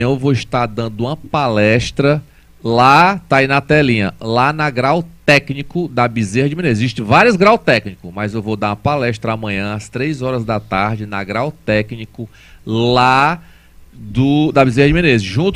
eu vou estar dando uma palestra lá, tá aí na telinha, lá na Grau Técnico da Bezerra de Menezes. Existem vários grau técnico, mas eu vou dar uma palestra amanhã às 3 horas da tarde na Grau Técnico lá da Bezerra de Menezes, junto